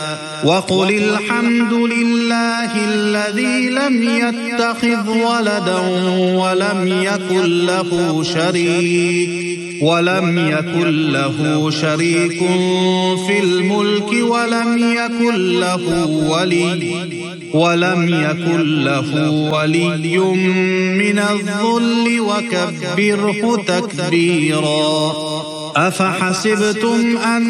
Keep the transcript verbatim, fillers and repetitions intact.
وقل الحمد لله الذي لم يتخذ ولدا ولم يكن له شريك ولم يكن له شريك في الملك ولم يكن له ولي ولم يكن له ولي من الذل وكبره تكبيرا. أفحسبتم أن